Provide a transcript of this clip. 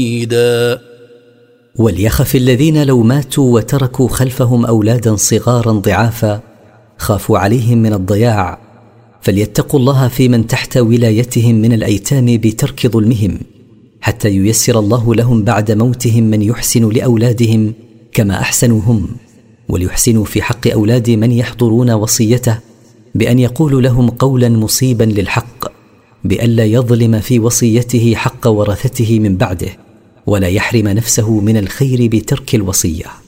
وليخف الذين لو ماتوا وتركوا خلفهم أولادا صغارا ضعافا خافوا عليهم من الضياع، فليتقوا الله في من تحت ولايتهم من الأيتام بترك ظلمهم، حتى ييسر الله لهم بعد موتهم من يحسن لأولادهم كما أحسنوا هم، وليحسنوا في حق أولاد من يحضرون وصيته بأن يقولوا لهم قولا مصيبا للحق، بألا يظلم في وصيته حق ورثته من بعده، ولا يحرم نفسه من الخير بترك الوصية.